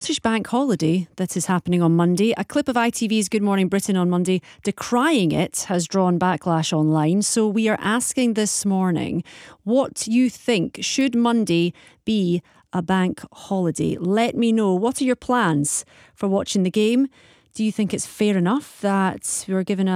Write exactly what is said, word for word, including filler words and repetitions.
Scottish bank holiday that is happening on Monday. A clip of I T V's Good Morning Britain on Monday decrying it has drawn backlash online. So we are asking this morning what you think. Should Monday be a bank holiday? Let me know. What are your plans for watching the game? Do you think it's fair enough that we're given a